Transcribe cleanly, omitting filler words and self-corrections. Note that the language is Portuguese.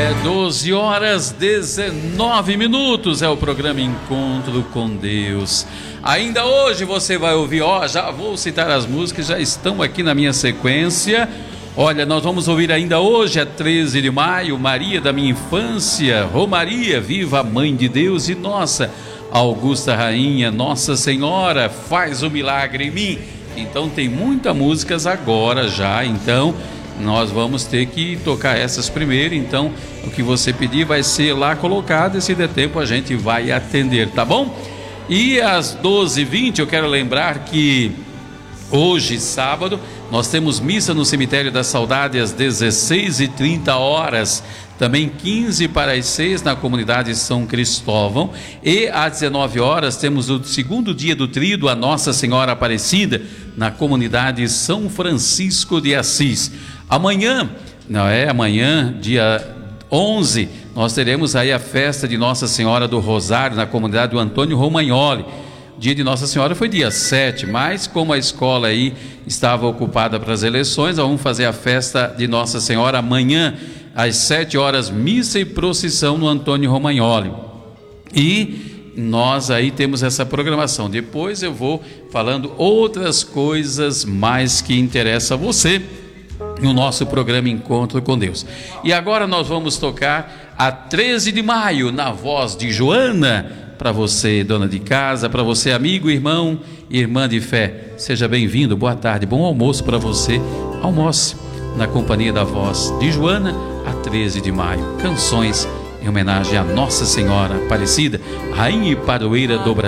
12 horas 19 minutos é o programa Encontro com Deus. Ainda hoje você vai ouvir, já vou citar as músicas, já estão aqui na minha sequência. Olha, nós vamos ouvir ainda hoje, é 13 de maio, Maria da minha infância, Romaria, viva a Mãe de Deus e nossa Augusta Rainha, Nossa Senhora, faz o milagre em mim. Então tem muitas músicas agora já, então nós vamos ter que tocar essas primeiro. Então o que você pedir vai ser lá colocado e se der tempo a gente vai atender, tá bom? E às 12h20 eu quero lembrar que hoje, sábado, nós temos missa no Cemitério da Saudade às 16h30, também 15 para as 6 na comunidade São Cristóvão, e às 19 horas temos o segundo dia do tríduo a Nossa Senhora Aparecida na comunidade São Francisco de Assis. Amanhã, dia 11, nós teremos aí a festa de Nossa Senhora do Rosário na comunidade do Antônio Romagnoli. Dia de Nossa Senhora foi dia 7, mas como a escola aí estava ocupada para as eleições, nós vamos fazer a festa de Nossa Senhora amanhã, às 7 horas, missa e procissão no Antônio Romagnoli. E nós aí temos essa programação. Depois eu vou falando outras coisas mais que interessam a você no nosso programa Encontro com Deus. E agora nós vamos tocar a 13 de maio, na voz de Joana. Para você, dona de casa, para você, amigo, irmão e irmã de fé, seja bem-vindo, boa tarde, bom almoço para você. Almoce na companhia da voz de Joana, a 13 de maio. Canções em homenagem a Nossa Senhora Aparecida, Rainha e Padroeira do Brasil.